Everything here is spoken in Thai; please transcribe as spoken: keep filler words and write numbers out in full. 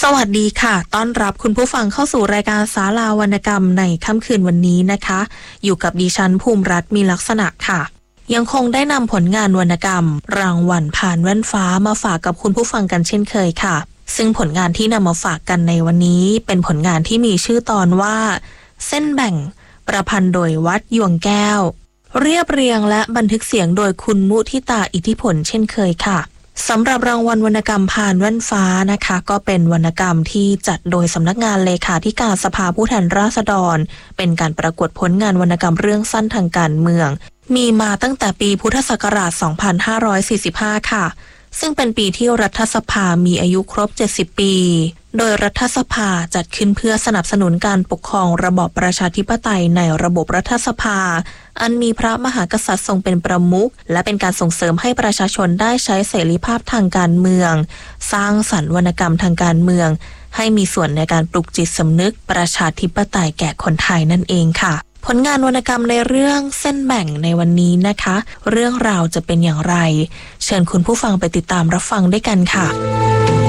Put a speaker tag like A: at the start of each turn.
A: วัสดีค่ะต้อนรับคุณผู้ฟังเข้าสู่รายการศาลาวรรณกรรมในค่ำคืนวันนี้นะคะอยู่กับดิฉันภูมิรัตน์มีลักษณะค่ะยังคงได้นำผลงานวรรณกรรมรางวัลผ่านแว่นฟ้ามาฝากกับคุณผู้ฟังกันเช่นเคยค่ะซึ่งผลงานที่นำมาฝากกันในวันนี้เป็นผลงานที่มีชื่อตอนว่าเส้นแบ่งประพันธ์โดยวัดยวงแก้วเรียบเรียงและบันทึกเสียงโดยคุณมุทิตาอิทธิผลเช่นเคยค่ะสำหรับรางวัลวรรณกรรมผ่านแว่นฟ้านะคะก็เป็นวรรณกรรมที่จัดโดยสำนักงานเลขาธิการสภาผู้แทนราษฎรเป็นการประกวดผลงานวรรณกรรมเรื่องสั้นทางการเมืองมีมาตั้งแต่ปีพุทธศักราชสองพันห้าร้อยสี่สิบห้าค่ะซึ่งเป็นปีที่รัฐสภามีอายุครบเจ็ดสิบปีโดยรัฐสภาจัดขึ้นเพื่อสนับสนุนการปกครองระบอบประชาธิปไตยในระบบรัฐสภาอันมีพระมหากษัตริย์ทรงเป็นประมุขและเป็นการส่งเสริมให้ประชาชนได้ใช้เสรีภาพทางการเมืองสร้างสรรค์วรรณกรรมทางการเมืองให้มีส่วนในการปลุกจิตสำนึกประชาธิปไตยแก่คนไทยนั่นเองค่ะผลงานวรรณกรรมในเรื่องเส้นแบ่งในวันนี้นะคะเรื่องราวจะเป็นอย่างไรเชิญคุณผู้ฟังไปติดตามรับฟังด้วยกันค่ะ